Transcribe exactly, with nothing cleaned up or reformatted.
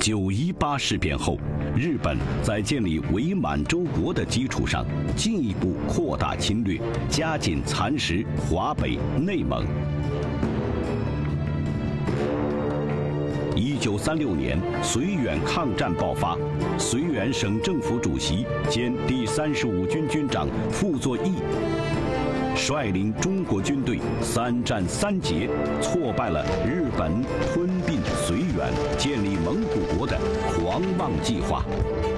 九一八事变后，日本在建立伪满洲国的基础上，进一步扩大侵略，加紧蚕食华北、内蒙。一九三六年，绥远抗战爆发，绥远省政府主席兼第三十五军军长傅作义率领中国军队三战三捷，挫败了日本吞并绥远、建立蒙古国的狂妄计划。